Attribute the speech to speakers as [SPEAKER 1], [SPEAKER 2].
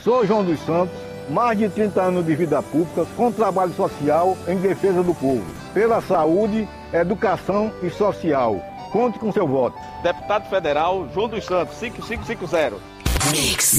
[SPEAKER 1] Sou João dos Santos, mais de 30 anos de vida pública com trabalho social em defesa do povo, pela saúde, educação e social. Conte com seu voto.
[SPEAKER 2] Deputado Federal João dos Santos, 5550.